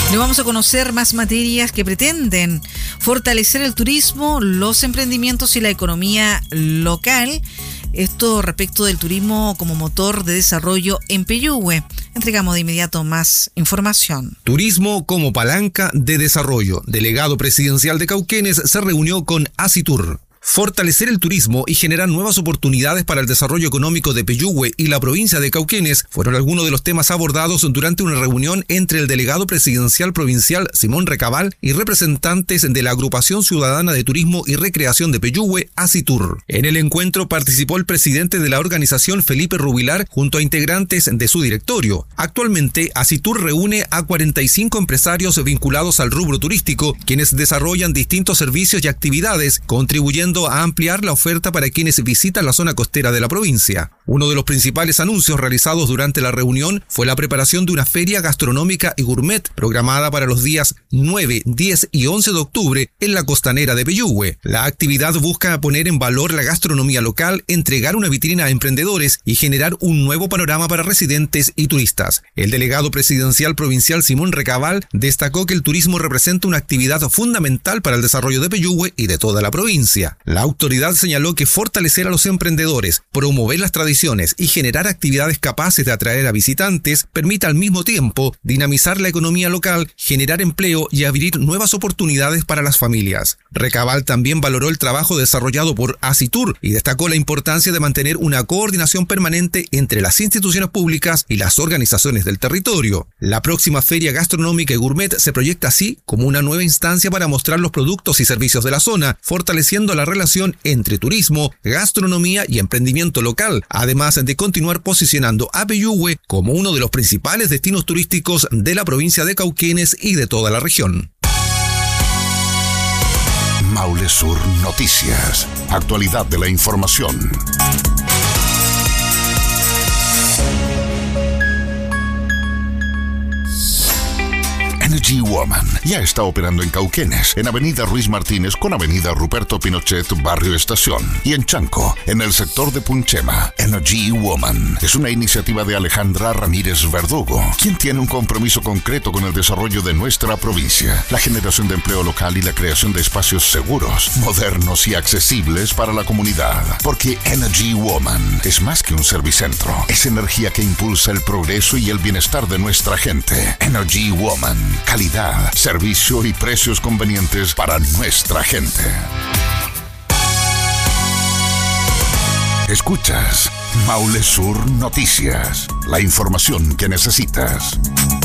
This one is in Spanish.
Le vamos a conocer más materias que pretenden fortalecer el turismo, los emprendimientos y la economía local. Esto respecto del turismo como motor de desarrollo en Peyúgue. Entregamos de inmediato más información. Turismo como palanca de desarrollo. Delegado presidencial de Cauquenes se reunió con Asitur. Fortalecer el turismo y generar nuevas oportunidades para el desarrollo económico de Peyúgue y la provincia de Cauquenes fueron algunos de los temas abordados durante una reunión entre el delegado presidencial provincial Simón Recabal y representantes de la Agrupación Ciudadana de Turismo y Recreación de Peyúgue, Asitur. En el encuentro participó el presidente de la organización, Felipe Rubilar, junto a integrantes de su directorio. Actualmente, Asitur reúne a 45 empresarios vinculados al rubro turístico, quienes desarrollan distintos servicios y actividades, contribuyendo a ampliar la oferta para quienes visitan la zona costera de la provincia. Uno de los principales anuncios realizados durante la reunión fue la preparación de una feria gastronómica y gourmet programada para los días 9, 10 y 11 de octubre en la costanera de Peyúgue. La actividad busca poner en valor la gastronomía local, entregar una vitrina a emprendedores y generar un nuevo panorama para residentes y turistas. El delegado presidencial provincial Simón Recabal destacó que el turismo representa una actividad fundamental para el desarrollo de Peyúgue y de toda la provincia. La autoridad señaló que fortalecer a los emprendedores, promover las tradiciones y generar actividades capaces de atraer a visitantes permite al mismo tiempo dinamizar la economía local, generar empleo y abrir nuevas oportunidades para las familias. Recabal también valoró el trabajo desarrollado por Asitur y destacó la importancia de mantener una coordinación permanente entre las instituciones públicas y las organizaciones del territorio. La próxima feria gastronómica y gourmet se proyecta así como una nueva instancia para mostrar los productos y servicios de la zona, fortaleciendo la relación entre turismo, gastronomía y emprendimiento local, además de continuar posicionando a Peyúgue como uno de los principales destinos turísticos de la provincia de Cauquenes y de toda la región. Maule Sur Noticias. Actualidad de la información. Energy Woman ya está operando en Cauquenes, en Avenida Ruiz Martínez con Avenida Ruperto Pinochet, Barrio Estación, y en Chanco, en el sector de Punchema. Energy Woman es una iniciativa de Alejandra Ramírez Verdugo, quien tiene un compromiso concreto con el desarrollo de nuestra provincia, la generación de empleo local y la creación de espacios seguros, modernos y accesibles para la comunidad. Porque Energy Woman es más que un servicentro, es energía que impulsa el progreso y el bienestar de nuestra gente. Energy Woman. Calidad, servicio y precios convenientes para nuestra gente. Escuchas Maule Sur Noticias, la información que necesitas.